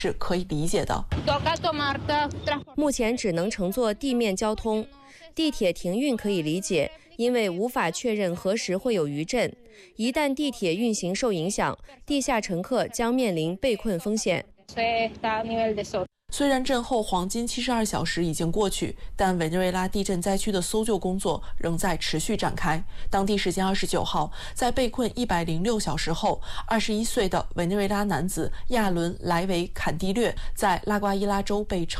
是可以理解的。 目前只能乘坐地面交通，地铁停运可以理解，因为无法确认何时会有余震。一旦地铁运行受影响，地下乘客将面临被困风险。 虽然震后黄金72小时已经过去，但委内瑞拉地震灾区的搜救工作仍在持续展开。当地时间29号，在被困106小时后，21岁的委内瑞拉男子亚伦·莱维坎蒂略在拉瓜伊拉州被